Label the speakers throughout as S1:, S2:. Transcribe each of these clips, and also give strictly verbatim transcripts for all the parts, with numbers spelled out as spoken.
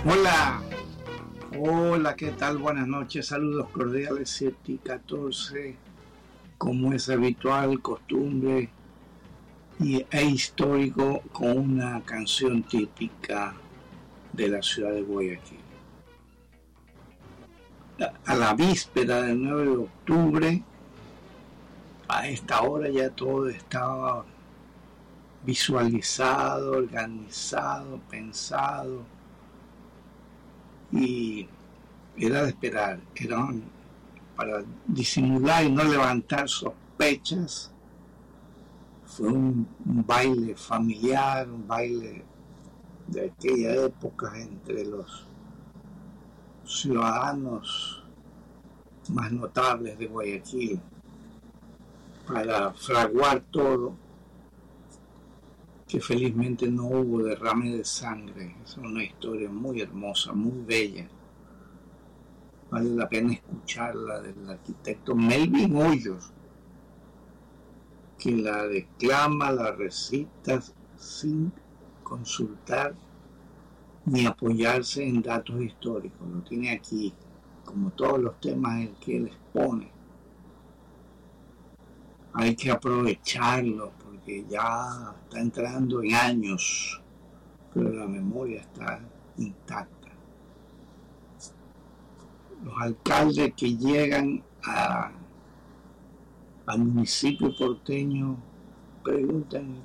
S1: Hola, hola, ¿qué tal? Buenas noches, saludos cordiales, siete y catorce, como es habitual, costumbre y, e histórico, con una canción típica de la ciudad de Guayaquil. A la víspera del nueve de octubre, a esta hora ya todo estaba visualizado, organizado, pensado, y era de esperar, era para disimular y no levantar sospechas. Fue un, un baile familiar, un baile de aquella época entre los ciudadanos más notables de Guayaquil, para fraguar todo, que felizmente no hubo derrame de sangre. Es una historia muy hermosa, muy bella. Vale la pena escucharla, del arquitecto Melvin Hoyos, que la declama, la recita sin consultar ni apoyarse en datos históricos. Lo tiene aquí, como todos los temas en que él expone. Hay que aprovecharlo porque ya está entrando en años, pero la memoria está intacta. Los alcaldes que llegan a, al municipio porteño preguntan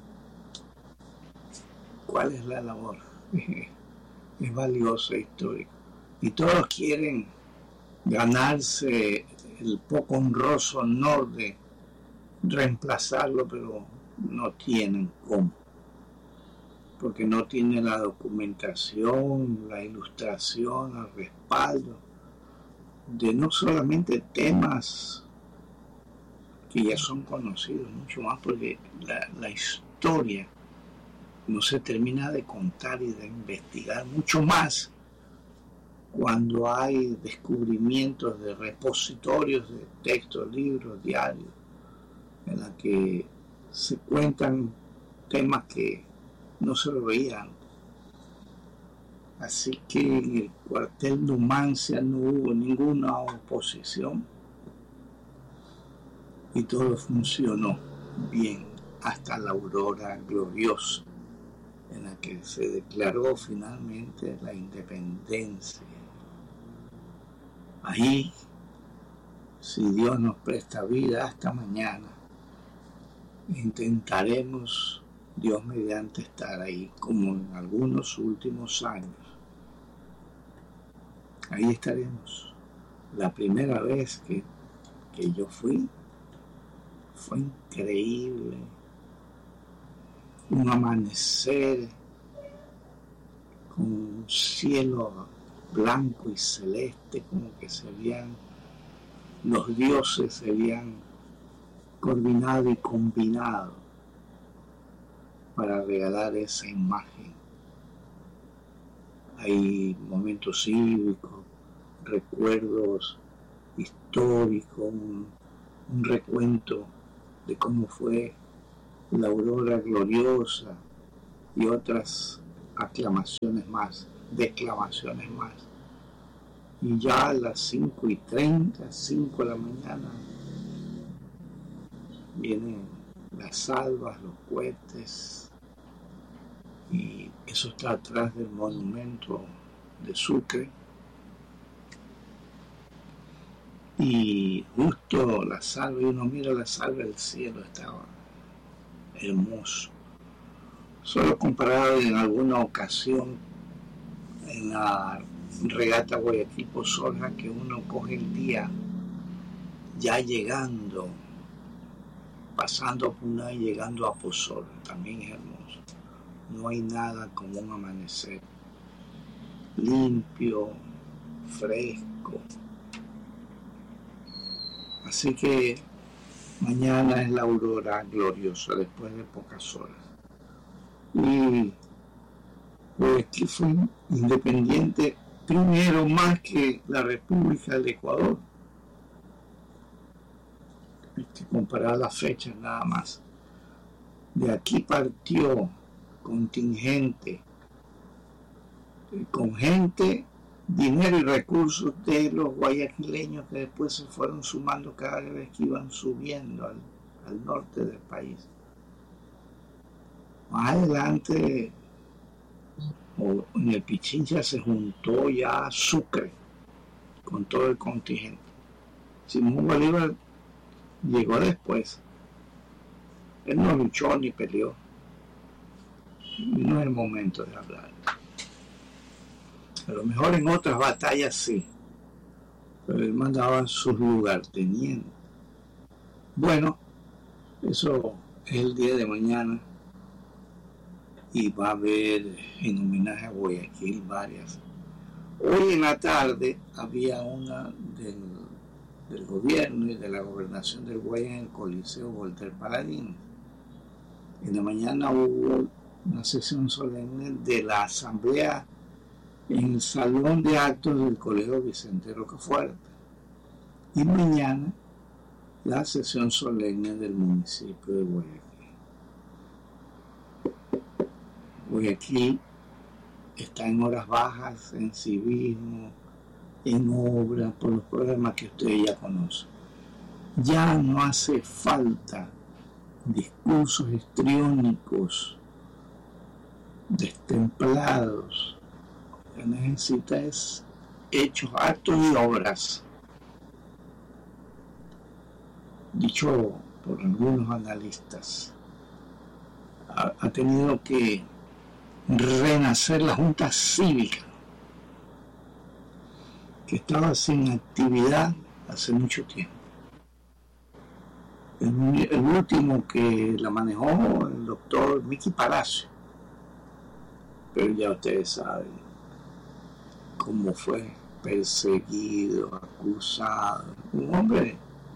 S1: cuál es la labor. Es valiosa, histórica. Y todos quieren ganarse el poco honroso honor de reemplazarlo, pero no tienen cómo, porque no tienen la documentación, la ilustración, el respaldo de no solamente temas que ya son conocidos, mucho más porque la, la historia no se termina de contar y de investigar, mucho más cuando hay descubrimientos de repositorios de textos, libros, diarios, en la que se cuentan temas que no se lo veían. Así que en el cuartel Numancia no hubo ninguna oposición y todo funcionó bien hasta la aurora gloriosa, en la que se declaró finalmente la independencia. Ahí, si Dios nos presta vida hasta mañana, intentaremos, Dios mediante, estar ahí como en algunos últimos años. Ahí estaremos. La primera vez que, que yo fui fue increíble. Un amanecer con un cielo blanco y celeste, como que se veían, los dioses se habían coordinado y combinado para regalar esa imagen. Hay momentos cívicos, recuerdos históricos, un, un recuento de cómo fue la aurora gloriosa y otras aclamaciones más, declamaciones más. Y ya a las cinco y treinta, cinco de la mañana, vienen las salvas, los cohetes, y eso está atrás del monumento de Sucre. Y justo la salva, y uno mira la salva del cielo, estaba hermoso. Solo comparado en alguna ocasión en la regata Guayaquil-Pozola, que uno coge el día ya llegando, pasando Puná y llegando a Pozola, también es hermoso. No hay nada como un amanecer limpio, fresco. Así que mañana es la aurora gloriosa, después de pocas horas. Y pues que fue independiente primero más que la República del Ecuador. Hay que comparar las fechas nada más. De aquí partió contingente con gente, dinero y recursos de los guayaquileños que después se fueron sumando cada vez que iban subiendo al, al norte del país. Más adelante, en el Pichincha se juntó ya Sucre con todo el contingente. Simón Bolívar llegó después. Él no luchó ni peleó. No es el momento de hablar. A lo mejor en otras batallas sí, pero él mandaba sus lugartenientes. Bueno, eso es el día de mañana y va a haber en homenaje a Guayaquil varias. Hoy en la tarde había una del, del gobierno y de la gobernación del Guayas en el Coliseo Voltaire Paladín. En la mañana hubo una sesión solemne de la asamblea en el salón de actos del Colegio Vicente Rocafuerte. Y mañana la sesión solemne del municipio de Guayaquil. Guayaquil está en horas bajas, en civismo, en obra, por los problemas que ustedes ya conocen. Ya no hace falta discursos histriónicos, destemplados. Lo que necesita es hechos, actos y obras. Dicho por algunos analistas, ha, ha tenido que renacer la Junta Cívica, que estaba sin actividad hace mucho tiempo. El, el último que la manejó el doctor Miki Palacio, pero ya ustedes saben cómo fue perseguido, acusado, un hombre,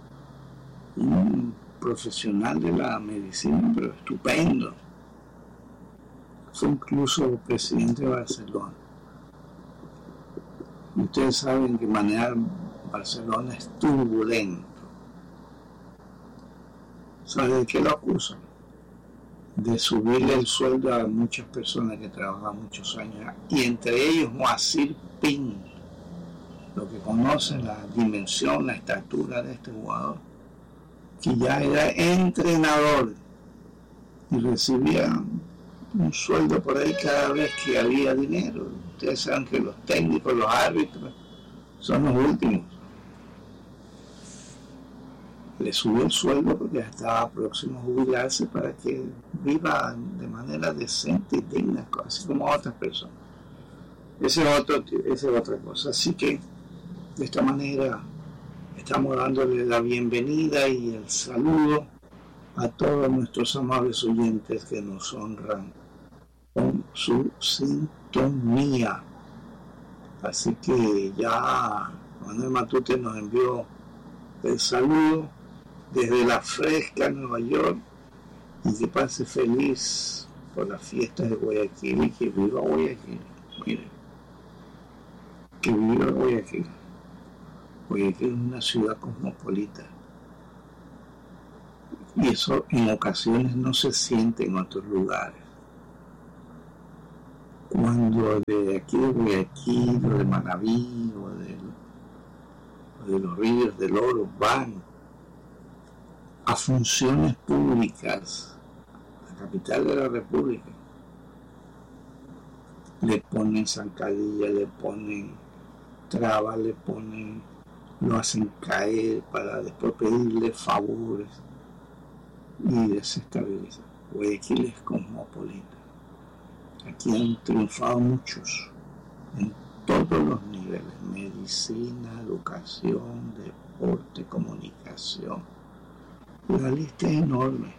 S1: un profesional de la medicina, pero estupendo. Fue incluso presidente de Barcelona. Y ustedes saben que manejar Barcelona es turbulento. ¿Saben de qué lo acusan? De subirle el sueldo a muchas personas que trabajan muchos años, y entre ellos Moacir Pin, lo que conocen la dimensión, la estatura de este jugador, que ya era entrenador y recibía un sueldo por ahí cada vez que había dinero. Ustedes saben que los técnicos, los árbitros, son los últimos. Le subió el sueldo porque ya estaba próximo a jubilarse para que viva de manera decente y digna, así como otras personas. Esa es, otro, esa es otra cosa. Así que, de esta manera, estamos dándole la bienvenida y el saludo a todos nuestros amables oyentes que nos honran con su sintonía. Así que ya Manuel Matute nos envió el saludo desde la fresca Nueva York, y que pase feliz por las fiestas de Guayaquil y que viva Guayaquil. Miren, que viva Guayaquil. Guayaquil es una ciudad cosmopolita, y eso en ocasiones no se siente en otros lugares. Cuando de aquí de Guayaquil o de Manabí o de, o de los Ríos del Oro van a funciones públicas, la capital de la República, le ponen zancadilla, le ponen trabas, le ponen, lo hacen caer para después pedirle favores y desestabilizar. Guayaquil es cosmopolita. Aquí han triunfado muchos en todos los niveles: medicina, educación, deporte, comunicación. La lista es enorme,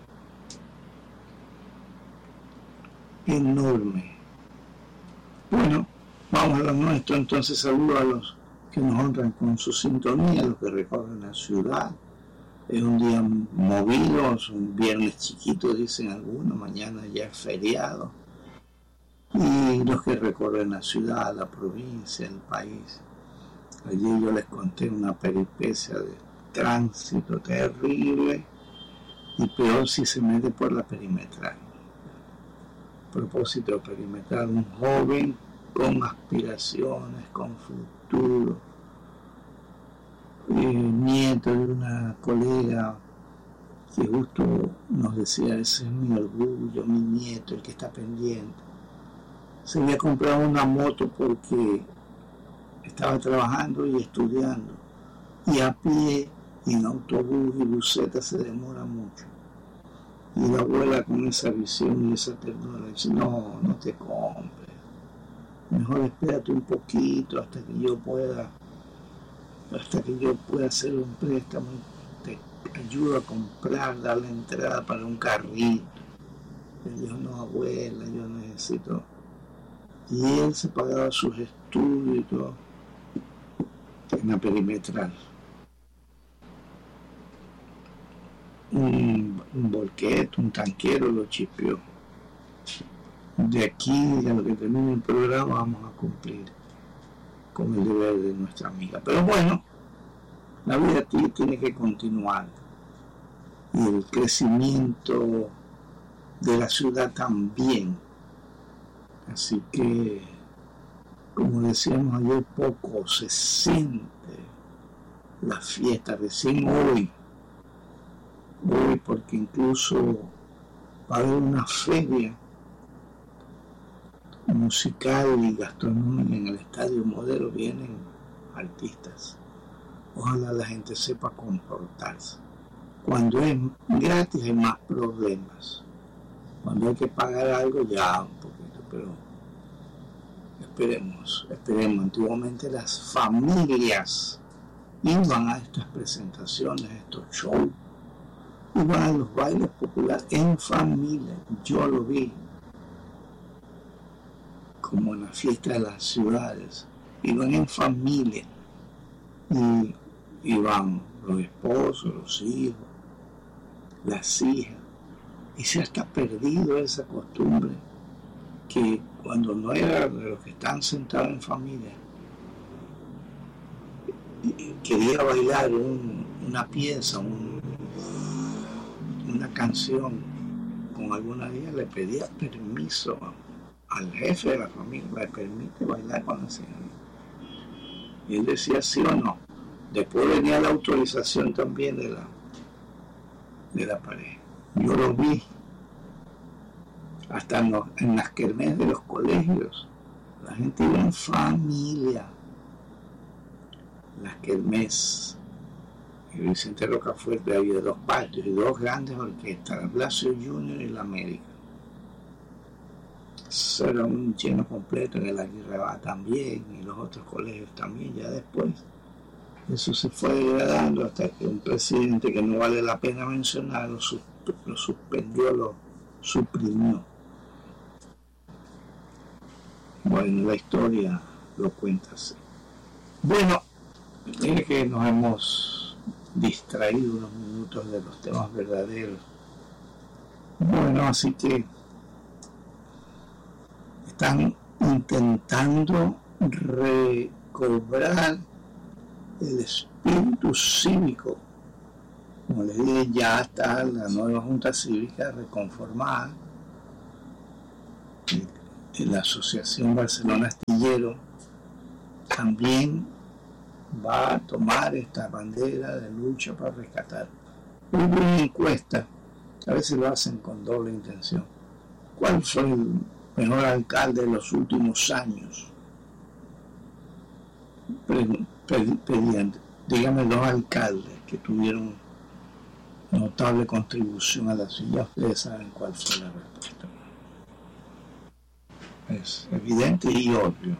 S1: enorme. Bueno, vamos a lo nuestro. Entonces, saludo a los que nos honran con su sintonía, a los que recorren la ciudad. Es un día movido, es un viernes chiquito, dicen algunos, mañana ya es feriado. Y los que recorren la ciudad, la provincia, el país. Allí yo les conté una peripecia de tránsito terrible, y peor si se mete por la perimetral. A propósito de perimetral, un joven con aspiraciones, con futuro. Eh, nieto de una colega que justo nos decía, ese es mi orgullo, mi nieto, el que está pendiente. Se había comprado una moto porque estaba trabajando y estudiando, y a pie, y en autobús y buseta se demora mucho. Y la abuela con esa visión y esa ternura dice, no, no te compres, mejor espérate un poquito hasta que yo pueda hasta que yo pueda hacer un préstamo, te ayudo a comprar, dar la entrada para un carrito. Él dijo, no, abuela, yo necesito. Y él se pagaba sus estudios y todo en la perimetral. Un, un volquete, un tanquero lo chipió. De aquí a lo que termine el programa vamos a cumplir con el deber de nuestra amiga. Pero bueno, la vida aquí tiene que continuar y el crecimiento de la ciudad también. Así que, como decíamos ayer, poco se siente la fiesta, recién hoy, hoy porque incluso va a haber una feria musical y gastronómica en el Estadio Modelo, vienen artistas. Ojalá la gente sepa comportarse. Cuando es gratis hay más problemas. Cuando hay que pagar algo ya un poquito, pero esperemos, esperemos. Antiguamente las familias iban a estas presentaciones, a estos shows, iban a los bailes populares en familia. Yo lo vi como en la fiesta de las ciudades, iban en familia y iban los esposos, los hijos, las hijas, y se ha hasta perdido esa costumbre que cuando no era de los que están sentados en familia, quería bailar un, una pieza, un, una canción con alguna de ellas, le pedía permiso al jefe de la familia, le permite bailar con la señora. Y él decía sí o no. Después venía la autorización también de la, de la pareja. Yo lo vi hasta en, los, en las kermés de los colegios. La gente iba en familia. Las kermés. En Vicente Rocafuerte había dos patios y dos grandes orquestas, la Blasio Junior y la América. Eso era un lleno completo, en el Aguirre Abad también, y los otros colegios también, ya después. Eso se fue degradando hasta que un presidente que no vale la pena mencionar lo, lo suspendió, lo suprimió. Bueno, la historia lo cuenta así. Bueno, es que nos hemos distraído unos minutos de los temas verdaderos. Bueno, así que están intentando recobrar el espíritu cívico. Como les dije, ya está la nueva Junta Cívica reconformada. La Asociación Barcelona Astillero también va a tomar esta bandera de lucha para rescatar. Hubo una encuesta, a veces lo hacen con doble intención. ¿Cuál fue el mejor alcalde de los últimos años? Pedían, dígame dos alcaldes que tuvieron notable contribución a la ciudad. Ustedes saben cuál fue la respuesta. Es evidente y obvio.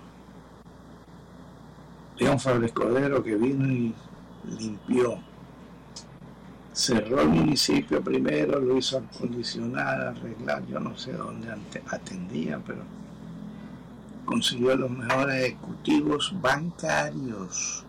S1: León Fabres Cordero, que vino y limpió, cerró el municipio primero, lo hizo acondicionar, arreglar, yo no sé dónde atendía, pero consiguió los mejores ejecutivos bancarios.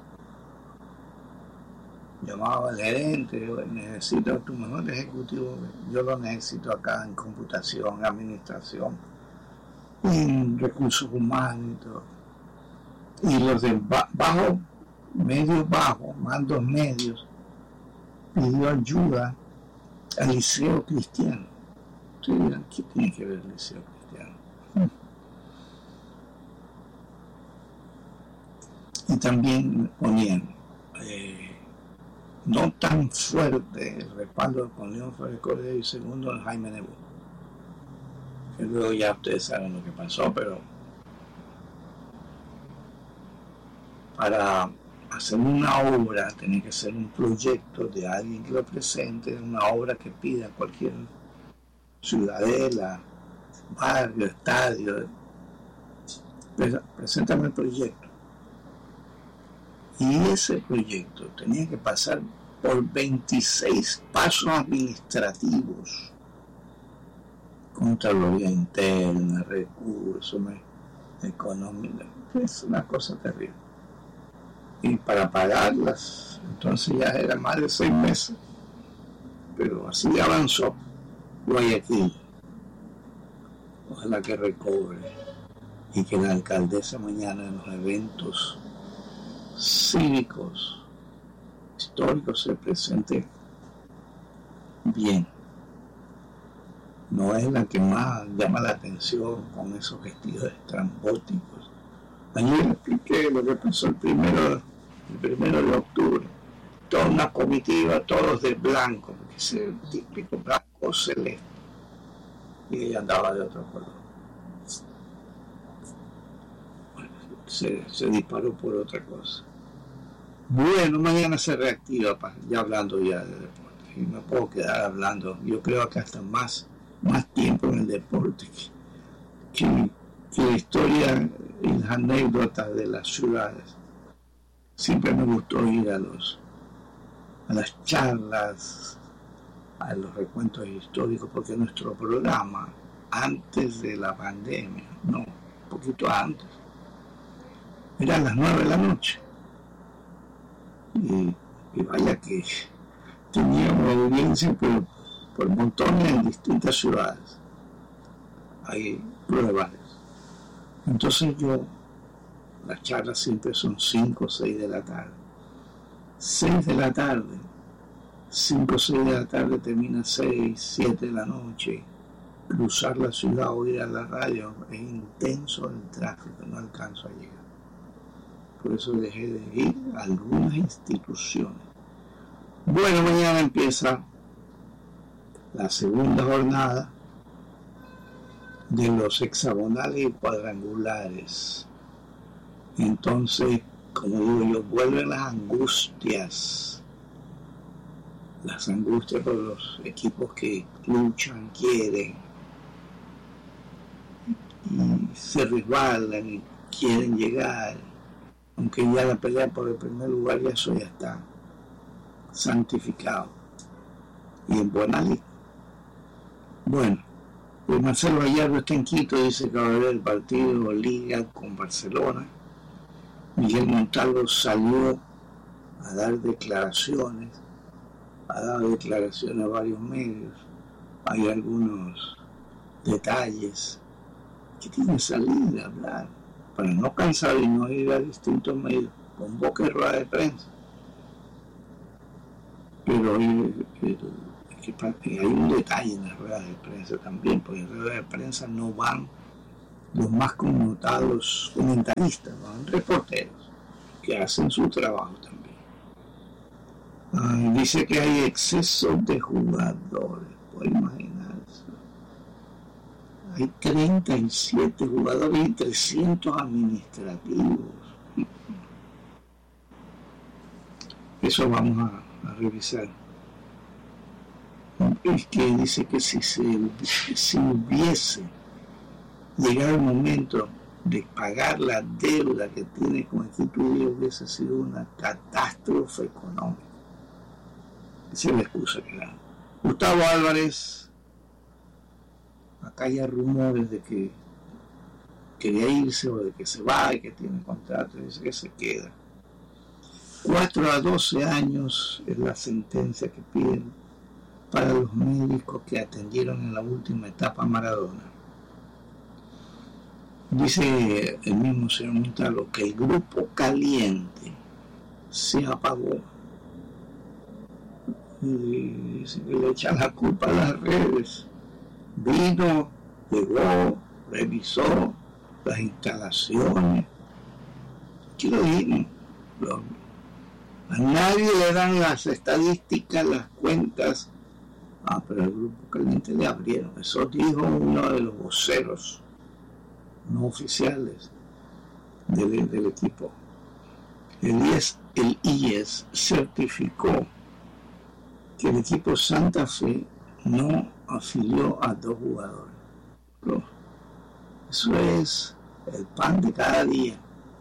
S1: Llamaba al gerente, necesito tu mejor ejecutivo, yo lo necesito acá en computación, administración, en recursos humanos y todo. Y los de bajo, medios bajos, mandos medios, pidió ayuda al Liceo Cristiano. Ustedes dirán, ¿qué tiene que ver el Liceo Cristiano? Y también ponían eh, no tan fuerte el respaldo con León Febres Cordero y segundo el Jaime Nebot, que luego ya ustedes saben lo que pasó, pero para hacer una obra tiene que ser un proyecto de alguien que lo presente, una obra que pida cualquier ciudadela, barrio, estadio, preséntame el proyecto. Y ese proyecto tenía que pasar por veintiséis pasos administrativos, Contraloría Interna, recursos, económica, es una cosa terrible. Y para pagarlas, entonces ya era más de seis meses, pero así avanzó Guayaquil. Ojalá que recobre y que la alcaldesa mañana en los eventos cívicos, históricos, se presente bien. No es la que más llama la atención con esos vestidos estrambóticos. Ayer expliqué lo que pasó el primero, el primero de octubre. Toda una comitiva, todos de blanco, porque es el típico blanco celeste. Y ella andaba de otro color. Bueno, se, se disparó por otra cosa. Bueno, mañana se reactiva, ya hablando ya de deporte. Y me puedo quedar hablando, yo creo que hasta más, más tiempo en el deporte que, que, que la historia y las anécdotas de las ciudades. Siempre me gustó ir a los a las charlas, a los recuentos históricos, porque nuestro programa, antes de la pandemia, no, un poquito antes, era a las nueve de la noche. Y, y vaya que teníamos audiencia por, por montones en distintas ciudades. Hay pruebas. Entonces yo, las charlas siempre son cinco o seis de la tarde. seis de la tarde, cinco o seis de la tarde termina seis, siete de la noche. Cruzar la ciudad o ir a la radio es intenso el tráfico, no alcanzo a llegar. Por eso dejé de ir a algunas instituciones. Bueno, mañana empieza la segunda jornada de los hexagonales y cuadrangulares. Entonces, como digo yo, vuelven las angustias, las angustias por los equipos que luchan, quieren, y se resbalan y quieren llegar, aunque ya la pelea por el primer lugar, ya eso ya está santificado y en buena ley. Bueno, pues Marcelo Gallardo está en Quito, dice que va a ver el partido Liga con Barcelona. Miguel Montalvo salió a dar declaraciones, ha dado declaraciones a varios medios. Hay algunos detalles que tiene salida a hablar para no cansar y no ir a distintos medios, convoca y rueda de prensa. Pero hay, hay un detalle en las ruedas de prensa también, porque en ruedas de prensa no van los más connotados comentaristas, van reporteros que hacen su trabajo también. Ay, dice que hay exceso de jugadores, puede imaginarse. Hay treinta y siete jugadores y trescientos administrativos. Eso vamos a, a revisar. Es que dice que si, se, si hubiese llegado el momento de pagar la deuda que tiene con el título, hubiese sido una catástrofe económica. Esa es la excusa que da. Gustavo Álvarez, acá hay rumores de que quería irse o de que se va y que tiene contrato, y dice que se queda. cuatro a doce años es la sentencia que piden para los médicos que atendieron en la última etapa a Maradona. Dice el mismo señor Montalvo que el grupo caliente se apagó. Y dice que le echan la culpa a las redes. Vino, llegó, revisó las instalaciones. Aquí lo dijimos, Los, a nadie le dan las estadísticas, las cuentas. Ah, pero el grupo caliente le abrieron. Eso dijo uno de los voceros no oficiales del, del equipo. El I E S, el I E S certificó que el equipo Santa Fe no afilió a dos jugadores. Pero eso es el pan de cada día.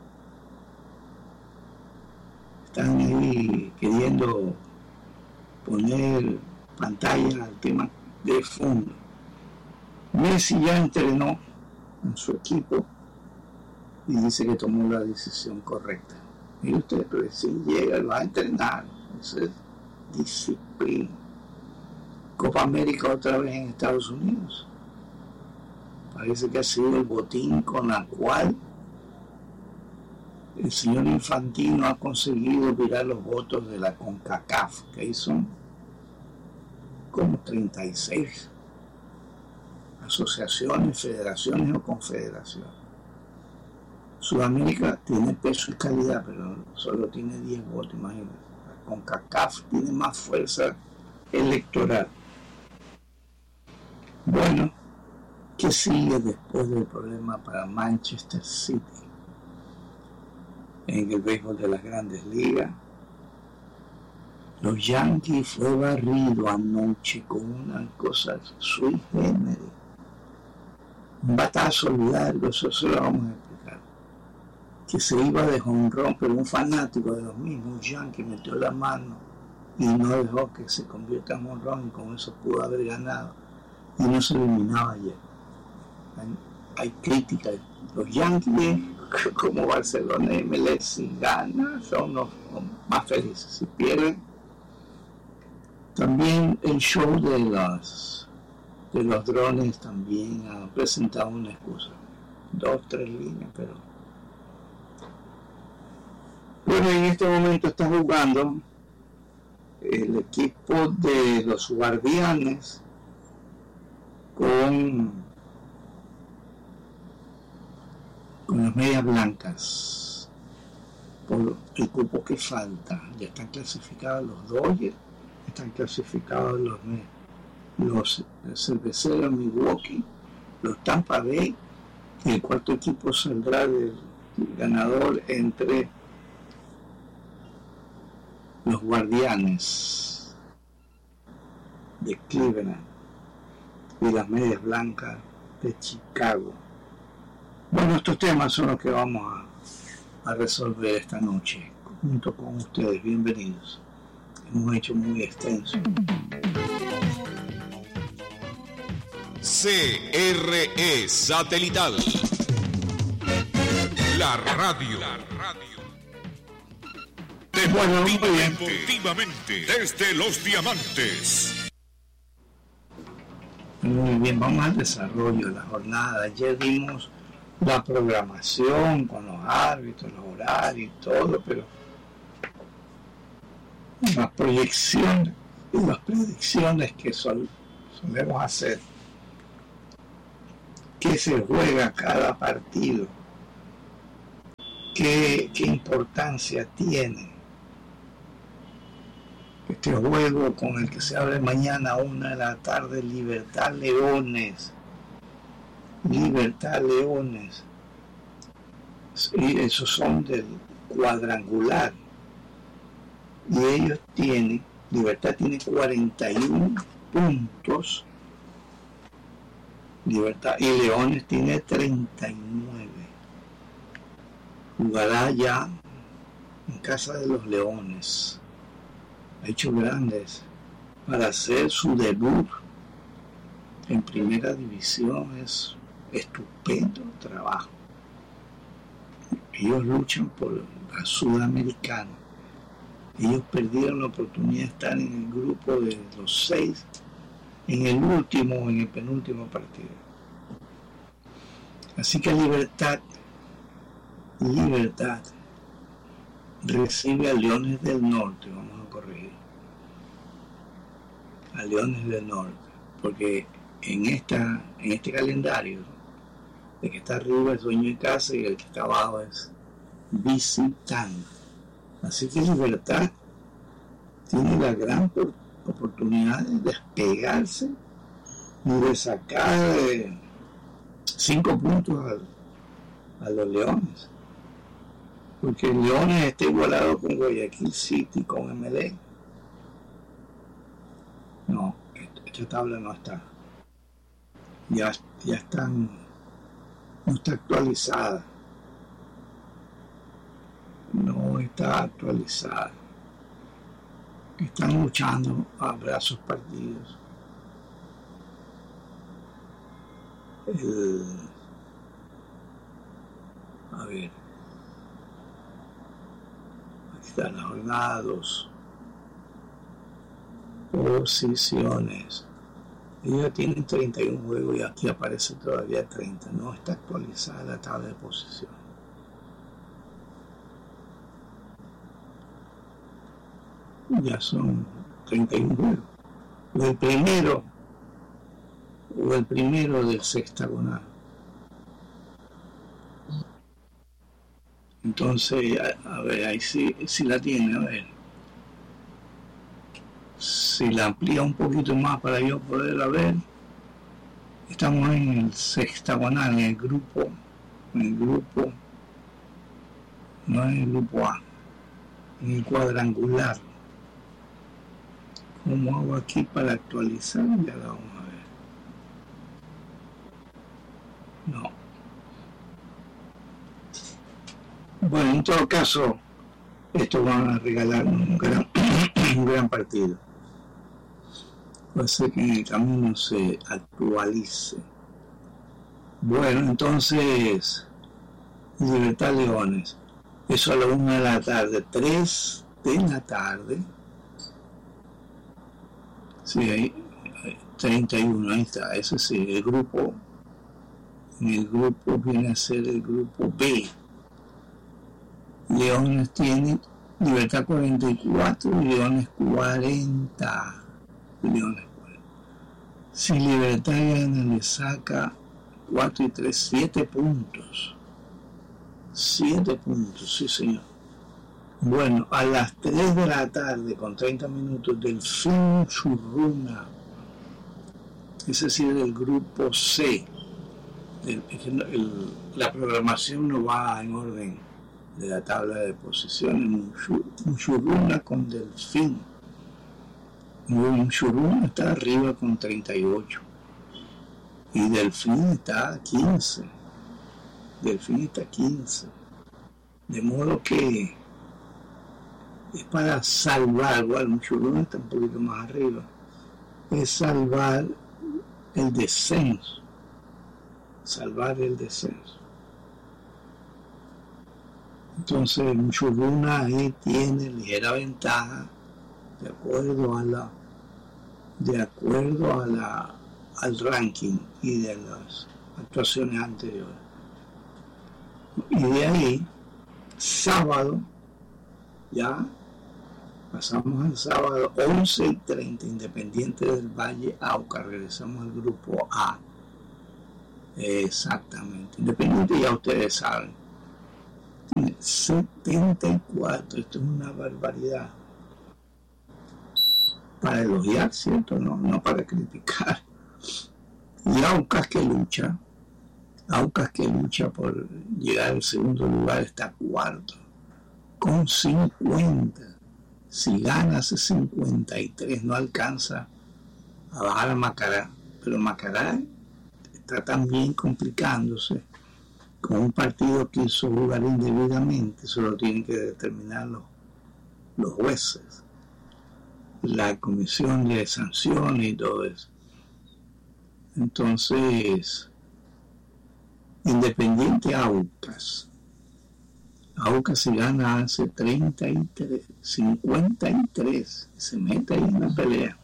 S1: Están ahí queriendo poner pantalla al tema de fondo. Messi ya entrenó en su equipo y dice que tomó la decisión correcta. Y usted recién llega y va a entrenar. Eso es disciplina. Copa América otra vez en Estados Unidos. Parece que ha sido el botín con la cual el señor Infantino ha conseguido virar los votos de la CONCACAF, que ahí son como treinta y seis asociaciones, federaciones o confederaciones. Sudamérica tiene peso y calidad, pero solo tiene diez votos, imagínense. La CONCACAF tiene más fuerza electoral. Bueno, ¿qué sigue después del problema para Manchester City en el béisbol de las Grandes Ligas? Los Yankees fue barrido anoche con una cosa sui generis. Un batazo largo, eso se lo vamos a explicar. Que se iba de jonrón, pero un fanático de los mismos Yankees metió la mano y no dejó que se convierta en jonrón, y con eso pudo haber ganado. Y no se eliminaba ayer. Hay, hay críticas. Los Yankees, como Barcelona y M L S, si ganan, son los más felices. Si pierden, también el show de los, de los drones también ha presentado una excusa. Dos, tres líneas, pero... Bueno, en este momento está jugando el equipo de los Guardianes con, con las Medias Blancas por el cupo que falta. Ya están clasificados los Dodgers, están clasificados los, los Cerveceros Milwaukee, los Tampa Bay, y el cuarto equipo saldrá del ganador entre los Guardianes de Cleveland y las Medias Blancas de Chicago. Bueno, estos temas son los que vamos a, a resolver esta noche junto con ustedes. Bienvenidos. Hemos hecho muy extenso.
S2: C R E Satelital. La radio. La radio. Deportivamente, deportivamente, desde Los Diamantes.
S1: Muy bien, vamos al desarrollo de la jornada. Ayer vimos la programación con los árbitros, los horarios y todo, pero las proyecciones y las predicciones que sol, solemos hacer, qué se juega cada partido, qué, qué importancia tiene este juego con el que se abre mañana a una de la tarde, Libertad Leones. Libertad Leones. Y esos son del cuadrangular. Y ellos tienen, Libertad tiene cuarenta y uno puntos. Libertad y Leones tiene treinta y nueve. Jugará ya en casa de los Leones. Ha hecho grandes para hacer su debut en primera división. Es estupendo trabajo. Ellos luchan por la Sudamericana. Ellos perdieron la oportunidad de estar en el grupo de los seis en el último o en el penúltimo partido. Así que Libertad Libertad recibe a Leones del Norte. Vamos a corregir a Leones del Norte, porque en esta en este calendario el que está arriba es dueño de casa y el que está abajo es visitante. Así que Libertad tiene la gran oportunidad de despegarse y de sacar eh, cinco puntos a, a los Leones. Porque Leones está igualado con Guayaquil City, con M D. No, esta tabla no está. Ya, ya están, no está actualizada. No está actualizada. Están luchando a brazos partidos. El, a ver, aquí está la jornada dos. Posiciones. Ellos tienen treinta y uno juegos y aquí aparece todavía treinta. No está actualizada la tabla de posiciones. Ya son treinta y uno juegos. O el primero, o el primero del sextagonal. Entonces, a, a ver, ahí sí, sí la tiene, a ver. Si la amplía un poquito más para yo poderla ver, estamos en el sextagonal, en el grupo, en el grupo, no en el grupo A, en el cuadrangular. ¿Cómo hago aquí para actualizar? Ya la vamos a ver. No. Bueno, en todo caso, estos van a regalar un gran, un gran partido. Puede ser que en el camino se actualice. Bueno, entonces, Libertad Leones. Eso a la una de la tarde, tres de la tarde. Sí, ahí, treinta y uno, ahí está, ese sí, el grupo, en el grupo viene a ser el grupo B. Leones tiene Libertad cuarenta y cuatro, Leones cuarenta. Leones cuarenta. Si Libertad gana, le saca cuatro y tres, siete puntos. siete puntos, sí señor. Bueno, a las tres de la tarde, con treinta minutos, Delfín Churruna, es decir, del grupo C. El, el, la programación no va en orden de la tabla de posiciones. Churruna con Delfín. Churruna está arriba con treinta y ocho. Y Delfín está a quince. Delfín está a quince. De modo que es para salvar, bueno, Muchuruna está un poquito más arriba, es salvar el descenso, salvar el descenso. Entonces Muchuruna ahí tiene ligera ventaja de acuerdo a la, de acuerdo a la, al ranking y de las actuaciones anteriores. Y de ahí, sábado, ya pasamos al sábado, once y treinta, Independiente del Valle, Auca, regresamos al grupo A. Exactamente, Independiente ya ustedes saben, tiene setenta y cuatro, esto es una barbaridad. Para elogiar, ¿cierto? No, no para criticar. Y Aucas que lucha, Aucas que lucha por llegar al segundo lugar, está cuarto, con cincuenta. Si gana hace cincuenta y tres, no alcanza a bajar a Macará, pero Macará está también complicándose con un partido que hizo jugar indebidamente. Eso lo tienen que determinar los, los jueces, la comisión de sanciones y todo eso. Entonces, Independiente Aucas. Aucas se gana hace treinta y tres, cincuenta y tres, se mete ahí en la pelea.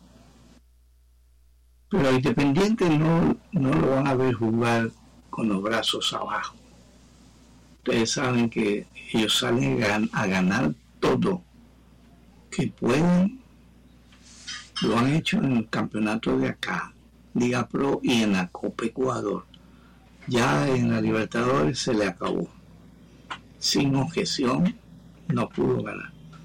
S1: Pero Independiente no, no lo van a ver jugar con los brazos abajo. Ustedes saben que ellos salen a ganar todo que pueden. Lo han hecho en el campeonato de acá, Liga Pro, y en la Copa Ecuador. Ya en la Libertadores se le acabó. Sin objeción no pudo ganar.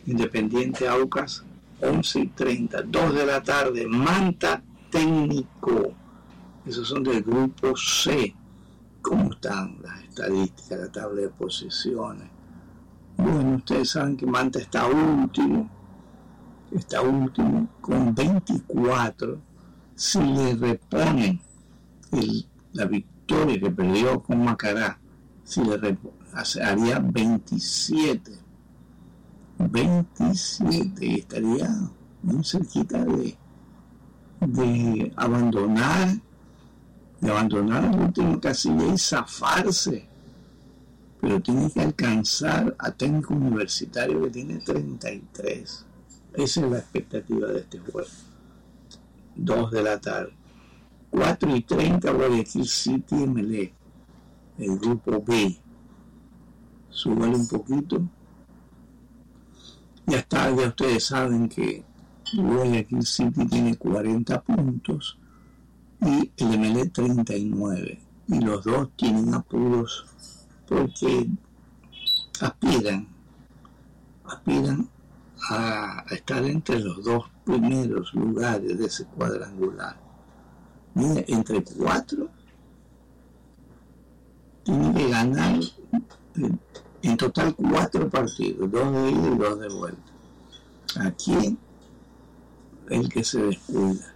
S1: Independiente Aucas, once y treinta, dos de la tarde, Manta Técnico. Esos son del grupo C. ¿Cómo están las estadísticas, la tabla de posiciones? Bueno, ustedes saben que Manta está último, está último con veinticuatro. Si le reponen el, la victoria que perdió con Macará, si le reponen, haría veintisiete. veintisiete y estaría muy cerquita de, de abandonar de abandonar el último casilla y zafarse, pero tiene que alcanzar a Técnico Universitario, que tiene treinta y tres. Esa es la expectativa de este juego. dos de la tarde, cuatro y treinta, Guayaquil City M L E, el grupo B. Súbale un poquito. Ya está, ya ustedes saben que Guayaquil City tiene cuarenta puntos y el M L E treinta y nueve. Y los dos tienen apuros porque aspiran, aspiran a estar entre los dos primeros lugares de ese cuadrangular. Mira, entre cuatro tienen que ganar en total cuatro partidos, dos de ida y dos de vuelta. Aquí el que se descuida.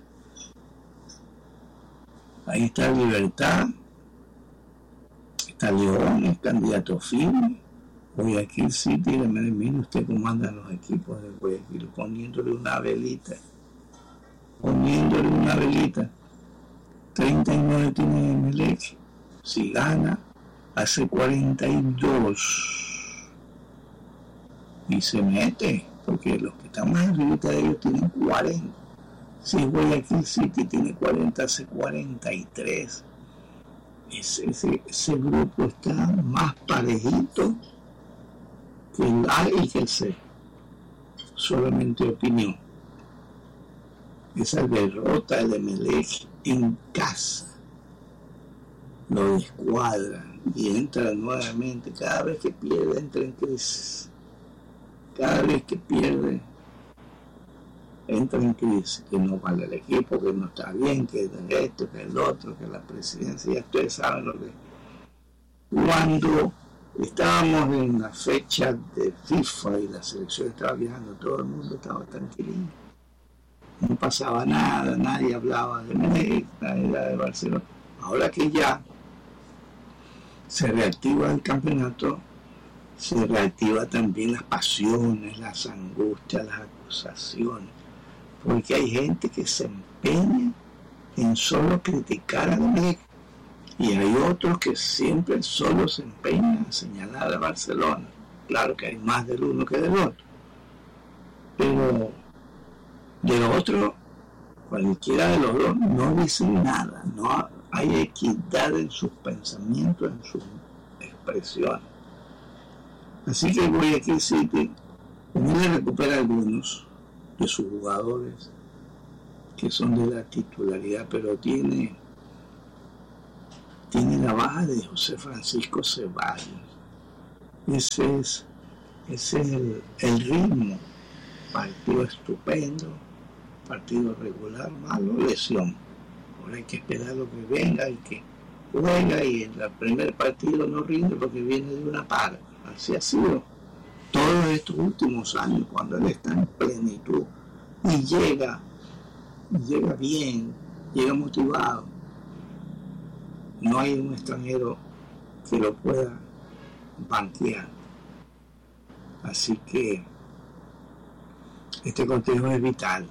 S1: Ahí está Libertad, está León, el candidato firme. Guayaquil City, mire usted cómo andan los equipos de Guayaquil, poniéndole una velita, poniéndole una velita. treinta y nueve tiene M L E, si gana, hace cuarenta y dos. Y se mete, porque los que están más arriba de ellos tienen cuarenta. Si Guayaquil City tiene cuarenta, hace cuarenta y tres. Ese, ese, ese grupo está más parejito que el A y que el C. Solamente opinión. Esa derrota del M L E en casa lo descuadra y entra nuevamente. Cada vez que pierde, entra en crisis. Cada vez que pierde, entra en crisis, que no vale el equipo, que no está bien, que esto, que el otro, que la presidencia. Ya ustedes saben lo que. Cuando estábamos en la fecha de FIFA y la selección estaba viajando, todo el mundo estaba tranquilito, no pasaba nada, nadie hablaba de México, nadie hablaba de Barcelona. Ahora que ya se reactiva el campeonato, se reactiva también las pasiones, las angustias, las acusaciones, porque hay gente que se empeña en solo criticar a México y hay otros que siempre solo se empeñan en señalar a Barcelona. Claro que hay más del uno que del otro, pero del otro, cualquiera de los dos no dicen nada, no hay equidad en sus pensamientos, en sus expresiones. Así que Guayaquil City también recupera algunos de sus jugadores que son de la titularidad, pero tiene, tiene la baja de José Francisco Ceballos. Ese es, ese es el, el ritmo. Partido estupendo, partido regular, malo, lesión. Ahora hay que esperar lo que venga y que juega, y en el primer partido no rinde porque viene de una para. Así ha sido todos estos últimos años, cuando él está en plenitud y llega, llega bien, llega motivado. No hay un extranjero que lo pueda banquear. Así que este consejo es vital.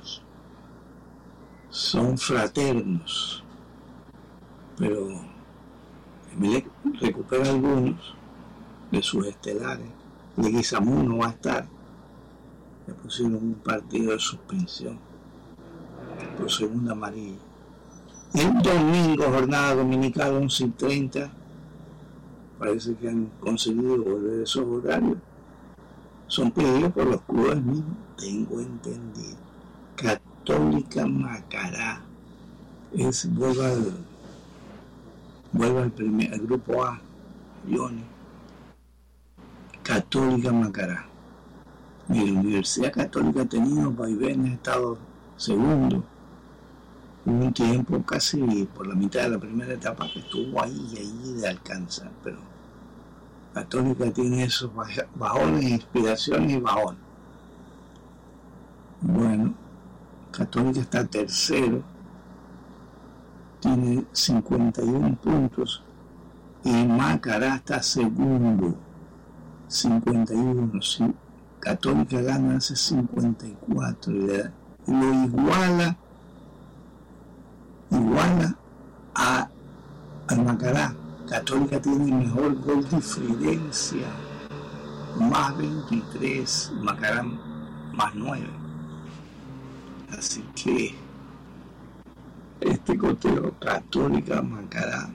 S1: Son fraternos, pero Emelec recupera algunos de sus estelares. Leguizamón no va a estar. Le pusieron un partido de suspensión por segunda amarilla. El domingo, jornada dominical, once y treinta. Parece que han conseguido volver esos horarios. Son pedidos por los clubes mismos, tengo entendido. Católica Macará. Es, vuelve al, vuelve al primer, al grupo A, Johnny. Católica Macará. Y la Universidad Católica ha tenido vaivenes, ha estado segundo. Hubo un tiempo casi por la mitad de la primera etapa que estuvo ahí y ahí de alcanzar, pero Católica tiene esos bajones, inspiraciones y bajones. Bueno, Católica está tercero, tiene cincuenta y uno puntos, y Macará está segundo, cincuenta y uno. Sí, Católica gana hace cincuenta y cuatro y, le, y lo iguala iguala a, a Macará. Católica tiene mejor gol diferencia, más veintitrés, Macará más nueve. Así que este coteo Católica Macará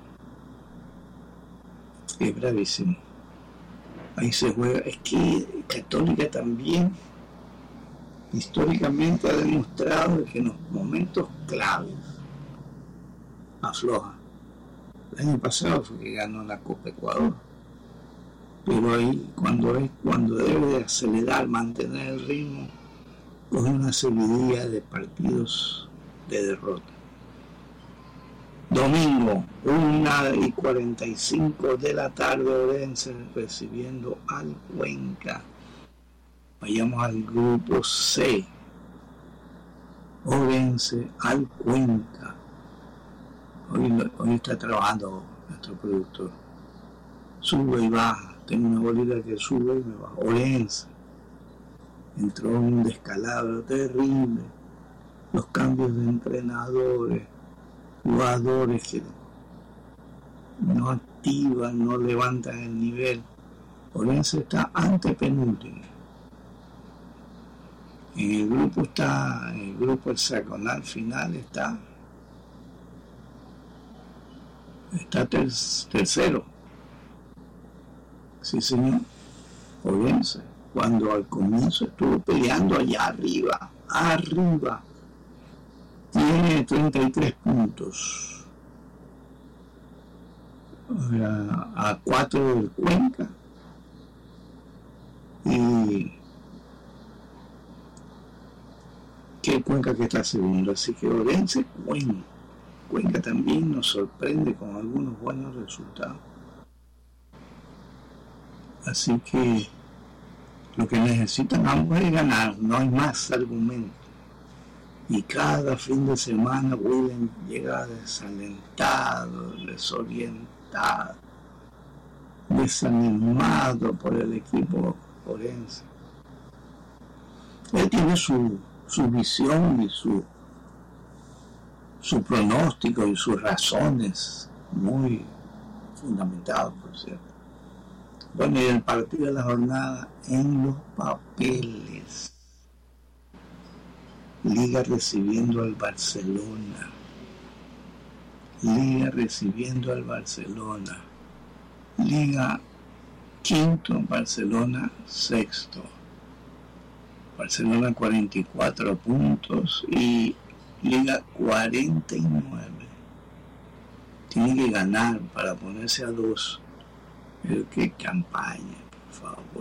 S1: es bravísimo. Ahí se juega. Es que Católica también históricamente ha demostrado que en los momentos claves afloja. El año pasado fue que ganó la Copa Ecuador, pero ahí cuando es cuando debe de acelerar, mantener el ritmo, coge una seguidilla de partidos de derrota. Domingo, una y cuarenta y cinco de la tarde, Orense recibiendo al Cuenca. Vayamos al grupo C. Orense al Cuenca. Hoy, hoy está trabajando nuestro productor. Sube y baja. Tengo una bolita que sube y me baja. Orense. Entró en un descalabro terrible. Los cambios de entrenadores, jugadores que no activan, no levantan el nivel. Orense está antepenúltimo. En el grupo está, en el grupo hexagonal final está, está ter, tercero. Sí, señor. Orense, cuando al comienzo estuvo peleando allá arriba, arriba. Tiene treinta y tres puntos, a, a cuatro del Cuenca, y que el Cuenca que está segundo. Así que Orense, Cuenca, Cuenca también nos sorprende con algunos buenos resultados. Así que lo que necesitan ambos es ganar, no hay más argumentos. Y cada fin de semana William llega desalentado, desorientado, desanimado por el equipo Orense. Él tiene su, su visión y su, su pronóstico y sus razones muy fundamentados, por cierto. Bueno, y el partido de la jornada en los papeles. Liga recibiendo al Barcelona. Liga recibiendo al Barcelona. Liga quinto, Barcelona sexto. Barcelona cuarenta y cuatro puntos y Liga cuarenta y nueve. Tiene que ganar para ponerse a dos. Pero qué campaña, por favor.